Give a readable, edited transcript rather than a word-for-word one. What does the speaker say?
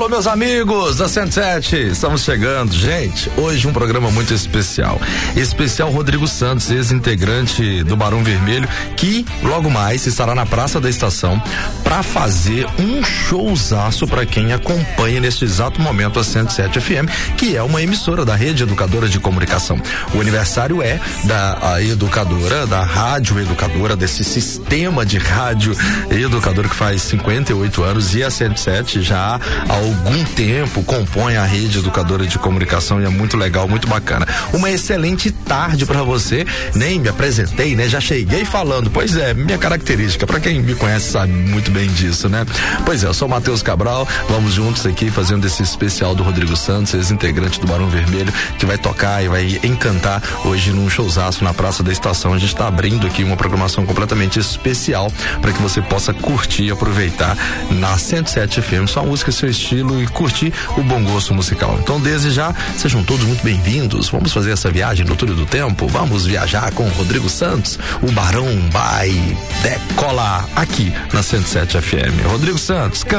Alô, meus amigos da 107, estamos chegando, gente. Hoje um programa muito especial. Especial Rodrigo Santos, ex-integrante do Barão Vermelho, que logo mais estará na Praça da Estação para fazer um showzaço para quem acompanha neste exato momento a 107 FM, que é uma emissora da Rede Educadora de Comunicação. O aniversário é da educadora, da rádio educadora, desse sistema de rádio educador que faz 58 anos, e a 107 já há algum tempo compõe a Rede Educadora de Comunicação, e é muito legal, muito bacana. Uma excelente tarde para você. Nem me apresentei, né? Já cheguei falando, pois é, minha característica, para quem me conhece sabe muito bem disso, né? Pois é, eu sou Matheus Cabral, vamos juntos aqui fazendo esse especial do Rodrigo Santos, ex-integrante do Barão Vermelho, que vai tocar e vai encantar hoje num showzaço na Praça da Estação. A gente está abrindo aqui uma programação completamente especial para que você possa curtir e aproveitar na 107 FM sua música, seu estilo e curtir o bom gosto musical. Então, desde já, sejam todos muito bem-vindos. Vamos fazer essa viagem no túnel do tempo. Vamos viajar com o Rodrigo Santos. O Barão vai decolar aqui na 107 FM. Rodrigo Santos,